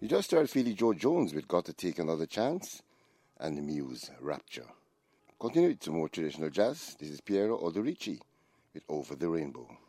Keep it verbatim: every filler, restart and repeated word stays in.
You just heard Philly Joe Jones with Got to Take Another Chance and the Muse Rapture. Continue to more traditional jazz. This is Piero Odorici with Over the Rainbow.